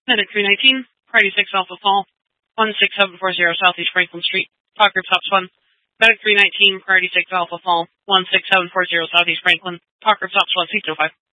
Medic 319, Priority 6 Alpha Fall, 16740 Southeast Franklin Street. Talk group stops 1. Medic 319, Priority 6 Alpha Fall, 16740 Southeast Franklin. Talk group stops 1, 605.